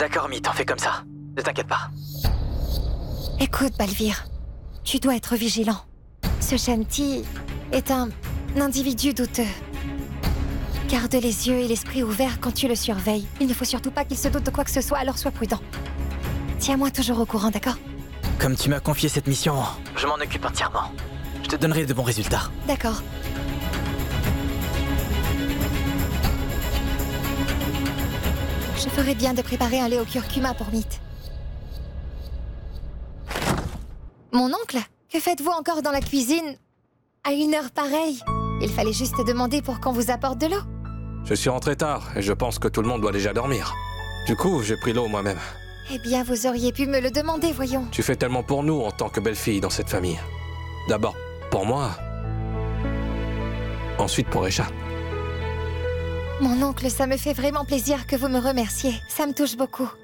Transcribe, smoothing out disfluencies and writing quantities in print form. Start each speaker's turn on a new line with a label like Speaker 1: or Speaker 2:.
Speaker 1: D'accord, Mythe, on fait comme ça. Ne t'inquiète pas.
Speaker 2: Écoute, Balvir, tu dois être vigilant. Ce Shanti est un individu douteux. Garde les yeux et l'esprit ouverts quand tu le surveilles. Il ne faut surtout pas qu'il se doute de quoi que ce soit, alors sois prudent. Tiens-moi toujours au courant, d'accord?
Speaker 1: Comme tu m'as confié cette mission, je m'en occupe entièrement. Je te donnerai de bons résultats.
Speaker 2: D'accord. Je ferais bien de préparer un lait au curcuma pour Mythe. Mon oncle, que faites-vous encore dans la cuisine à une heure pareille? Il fallait juste demander pour qu'on vous apporte de l'eau.
Speaker 3: Je suis rentré tard et je pense que tout le monde doit déjà dormir. Du coup, j'ai pris l'eau moi-même.
Speaker 2: Eh bien, vous auriez pu me le demander, voyons.
Speaker 3: Tu fais tellement pour nous en tant que belle-fille dans cette famille. D'abord, pour moi. Ensuite, pour Esha.
Speaker 2: Mon oncle, ça me fait vraiment plaisir que vous me remerciez. Ça me touche beaucoup.